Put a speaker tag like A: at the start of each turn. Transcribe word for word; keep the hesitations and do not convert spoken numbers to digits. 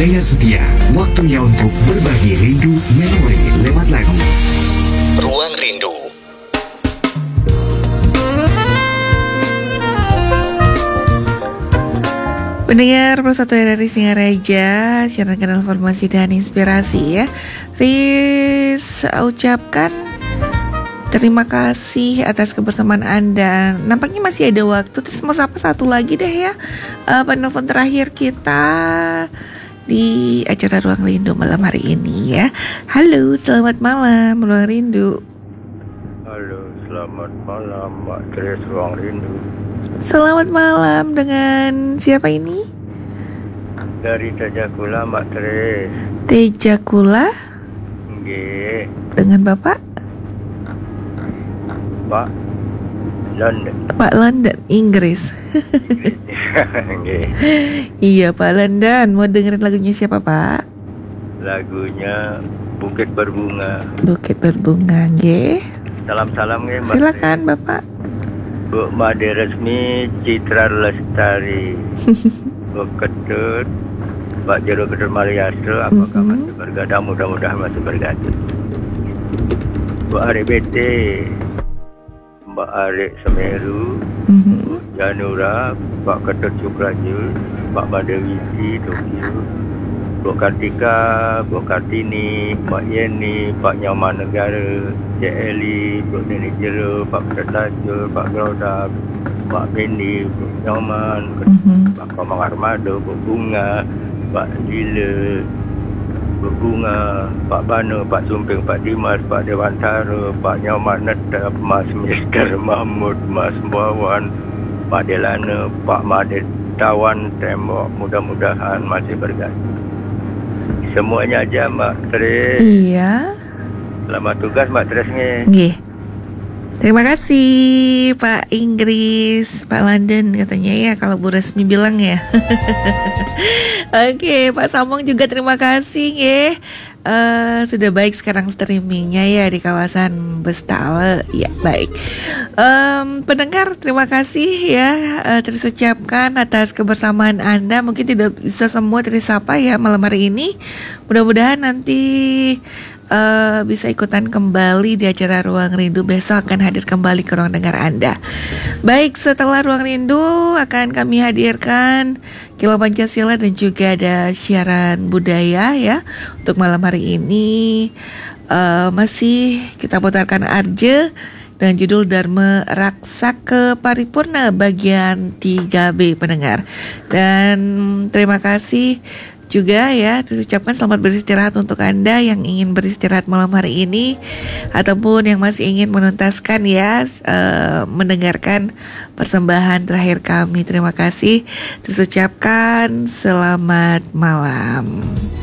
A: pendengar setia, waktunya untuk berbagi rindu memori lewat lagu. Ruang Rindu.
B: Pendengar Persatu R R I Singaraja, siaran kanal informasi dan inspirasi ya. Riz ucapkan terima kasih atas kebersamaan Anda. Nampaknya masih ada waktu. Terus mau sapa satu lagi deh ya, uh, penelpon terakhir kita di acara Ruang Rindu malam hari ini ya. Halo, selamat malam Ruang Rindu.
C: Halo, selamat malam Mbak Tres Ruang Rindu.
B: Selamat malam, dengan siapa ini?
C: Dari Tejakula Mbak Tres.
B: Tejakula?
C: Nggih.
B: Dengan Bapak?
C: Pak London.
B: Pak London, Inggris.
C: Nggih.
B: Iya Pak London, mau dengerin lagunya siapa Pak?
C: Lagunya Bukit Berbunga.
B: Bukit Berbunga, nggih.
C: Salam-salam nggih Mbak.
B: Silakan Bapak.
C: Bu Made Resmi Citra Lestari. Bu Ketut Pak Jero Ketut Maliasto, apakah mm-hmm. masih bergada? Mudah-mudahan masih bergada. Bu Ari B T, Mbak Ari Semeru, mm-hmm. Bu Janura, Pak Ketut Sukrajul, Pak Madewiti Tokyo, Bu Kartika, Bu Kartini, Mbak Yeni, Pak Nyaman Negara, Cik Eli, Bu Nini Jero, Pak Ketut Lajul, Pak Grodak, Pak Pendi, Bu Nyaman, mm-hmm. Pak Komang Armado, Bu Bunga, Pak Dila, Bu Bunga, Pak Bano, Pak Sumping, Pak Dimas, Pak Dewantara, Pak Nyaman Netap, Mas Mister Mahmud, Mas Bawan, Pak Delana, Pak Madit Tawan Tembok, mudah-mudahan masih berganti. Semuanya aja Mbak Tres.
B: Iya.
C: Selamat tugas Mbak Tres nih.
B: Nggih. Terima kasih Pak Inggris, Pak London katanya ya, kalau Bu Resmi bilang ya. Oke, Pak Sambong juga terima kasih ya. Uh, sudah baik sekarang streamingnya ya di kawasan Bestale. Ya baik. um, Pendengar terima kasih ya, uh, terucapkan atas kebersamaan Anda. Mungkin tidak bisa semua tersapa ya malam hari ini. Mudah-mudahan nanti Uh, bisa ikutan kembali di acara Ruang Rindu. Besok akan hadir kembali ke ruang dengar Anda. Baik, setelah Ruang Rindu akan kami hadirkan Kilo Pancasila dan juga ada siaran budaya ya. Untuk malam hari ini uh, masih kita putarkan Arje dan judul Dharma Raksaka Paripurna bagian tiga B pendengar. Dan terima kasih juga ya, terucapkan selamat beristirahat untuk Anda yang ingin beristirahat malam hari ini ataupun yang masih ingin menuntaskan ya uh, mendengarkan persembahan terakhir kami. Terima kasih, terucapkan selamat malam.